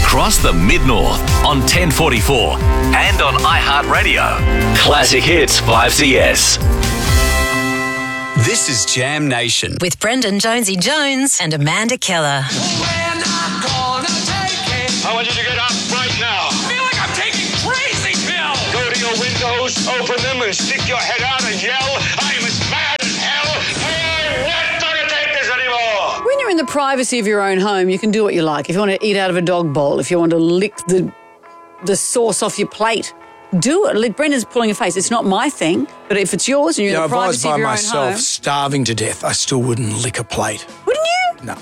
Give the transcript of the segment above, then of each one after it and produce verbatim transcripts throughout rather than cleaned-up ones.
across the Mid-North on ten forty-four and on iHeartRadio. Classic Hits five C S. This is Jam Nation. With Brendan Jonesy Jones and Amanda Keller. I want you to get up right now. I feel like I'm taking crazy pills. Go to your windows, open them, and stick your head out and yell, I'm as mad as hell. I'm not going to take this anymore. When you're in the privacy of your own home, you can do what you like. If you want to eat out of a dog bowl, if you want to lick the the sauce off your plate, do it. Like Brendan's pulling a face. It's not my thing, but if it's yours and you're You know, in the if I was privacy by of your myself, own home, starving to death, I still wouldn't lick a plate. wouldn't you? No.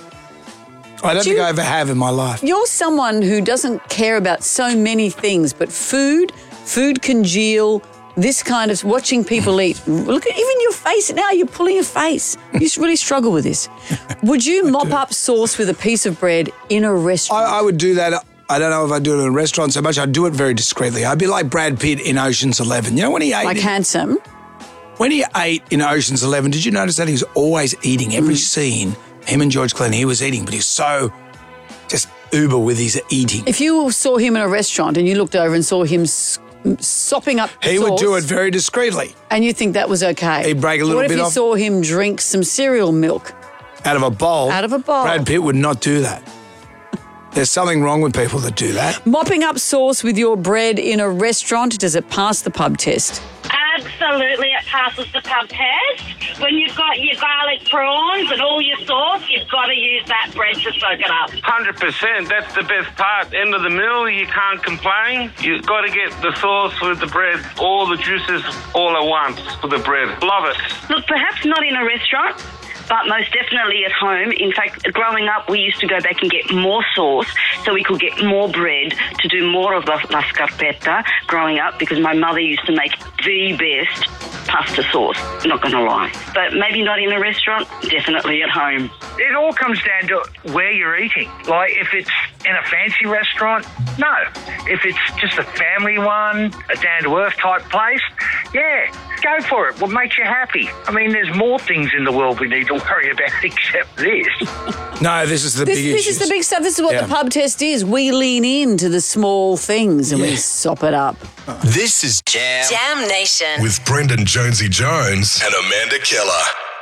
I don't Do think you- I ever have in my life. You're someone who doesn't care about so many things, but food, food congeal, this kind of watching people eat. Look at even your face now. You're pulling a face. You really struggle with this. Would you mop up sauce with a piece of bread in a restaurant? I, I would do that. I don't know if I do it in a restaurant so much. I'd do it very discreetly. I'd be like Brad Pitt in Ocean's Eleven. You know when he ate like in, handsome. when he ate in Ocean's Eleven, did you notice that he was always eating every scene? Him and George Clooney, he was eating, but he was so just uber with his eating. If you saw him in a restaurant and you looked over and saw him s- sopping up He sauce, would do it very discreetly. and you think that was okay. He'd break a little what bit if you off. saw him drink some cereal milk? Out of a bowl. Out of a bowl. Brad Pitt would not do that. There's something wrong with people that do that. Mopping up sauce with your bread in a restaurant, does it pass the pub test? Absolutely, it passes the pub test. When you've got your garlic prawns and all your sauce, you've got to use that bread to soak it up. one hundred percent. That's the best part. End of the meal, you can't complain. You've got to get the sauce with the bread, all the juices all at once for the bread. Love it. Look, perhaps not in a restaurant, but most definitely at home. In fact, growing up, we used to go back and get more sauce so we could get more bread to do more of the la scarpetta growing up, because my mother used to make the best pasta sauce, not going to lie. But maybe not in a restaurant, definitely at home. It all comes down to where you're eating. Like, if it's in a fancy restaurant, no. If it's just a family one, a down-to-earth type place, yeah, go for it. What makes you happy? I mean, there's more things in the world we need to worry about except this. No, this is the This, big this issue. is the big stuff. This is what Yeah. the pub test is. We lean into the small things and we Yeah. sop it up. This is Jam. Jam Nation. With Brendan Jonesy Jones and Amanda Keller.